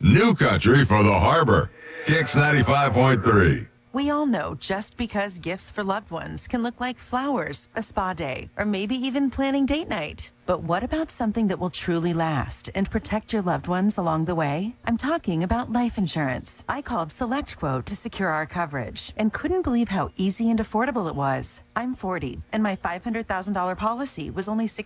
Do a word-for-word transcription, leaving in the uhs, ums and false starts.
New country for the harbor. Kicks ninety-five point three. We all know just because gifts for loved ones can look like flowers, a spa day, or maybe even planning date night. But what about something that will truly last and protect your loved ones along the way? I'm talking about life insurance. I called SelectQuote to secure our coverage and couldn't believe how easy and affordable it was. I'm forty, and my five hundred thousand dollars policy was only six